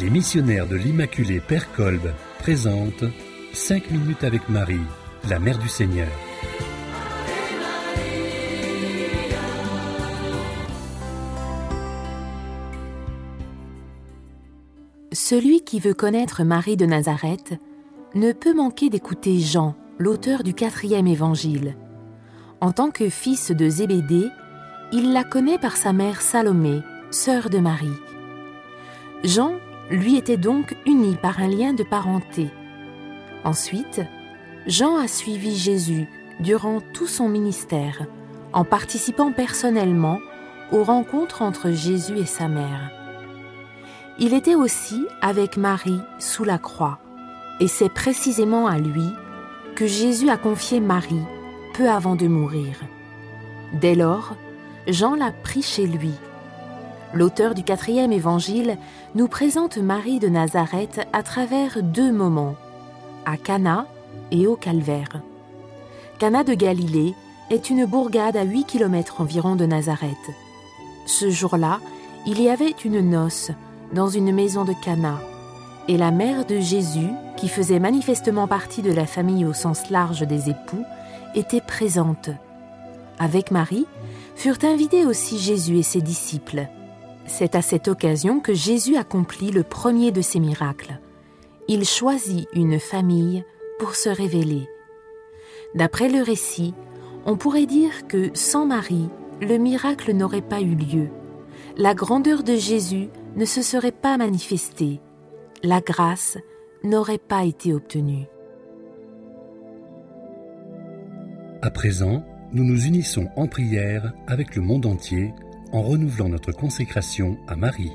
Les missionnaires de l'Immaculée Père Kolb présentent 5 minutes avec Marie, la Mère du Seigneur. Celui qui veut connaître Marie de Nazareth ne peut manquer d'écouter Jean, l'auteur du 4e évangile. En tant que fils de Zébédée, il la connaît par sa mère Salomé, sœur de Marie. Jean, lui, était donc uni par un lien de parenté. Ensuite, Jean a suivi Jésus durant tout son ministère, en participant personnellement aux rencontres entre Jésus et sa mère. Il était aussi avec Marie sous la croix, et c'est précisément à lui que Jésus a confié Marie peu avant de mourir. Dès lors, Jean l'a pris chez lui. L'auteur du 4e évangile nous présente Marie de Nazareth à travers 2 moments, à Cana et au Calvaire. Cana de Galilée est une bourgade à 8 km environ de Nazareth. Ce jour-là, il y avait une noce dans une maison de Cana, et la mère de Jésus, qui faisait manifestement partie de la famille au sens large des époux, était présente. Avec Marie, furent invités aussi Jésus et ses disciples. C'est à cette occasion que Jésus accomplit le premier de ses miracles. Il choisit une famille pour se révéler. D'après le récit, on pourrait dire que sans Marie, le miracle n'aurait pas eu lieu. La grandeur de Jésus ne se serait pas manifestée. La grâce n'aurait pas été obtenue. À présent, nous nous unissons en prière avec le monde entier en renouvelant notre consécration à Marie.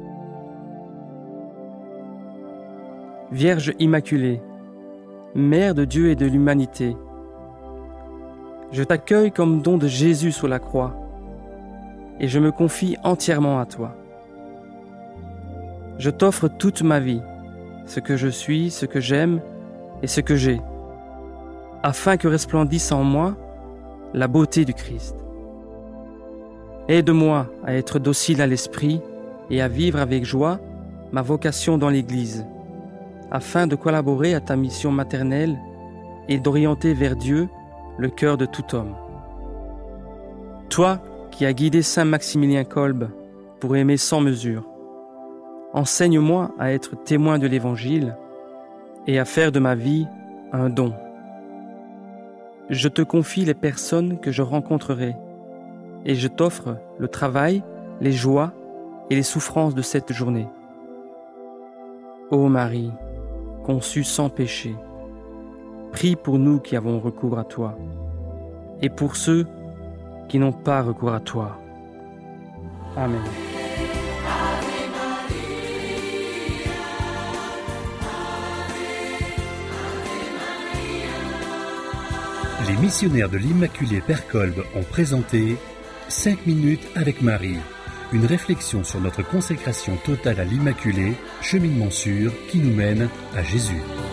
Vierge Immaculée, Mère de Dieu et de l'humanité, je t'accueille comme don de Jésus sur la croix et je me confie entièrement à toi. Je t'offre toute ma vie, ce que je suis, ce que j'aime et ce que j'ai, afin que resplendisse en moi la beauté du Christ. Aide-moi à être docile à l'esprit et à vivre avec joie ma vocation dans l'Église, afin de collaborer à ta mission maternelle et d'orienter vers Dieu le cœur de tout homme. Toi qui as guidé Saint Maximilien Kolb pour aimer sans mesure, enseigne-moi à être témoin de l'Évangile et à faire de ma vie un don. Je te confie les personnes que je rencontrerai et je t'offre le travail, les joies et les souffrances de cette journée. Ô Marie, conçue sans péché, prie pour nous qui avons recours à toi et pour ceux qui n'ont pas recours à toi. Amen. Les missionnaires de l'Immaculée Père Kolb ont présenté 5 minutes avec Marie, une réflexion sur notre consécration totale à l'Immaculée, cheminement sûr qui nous mène à Jésus.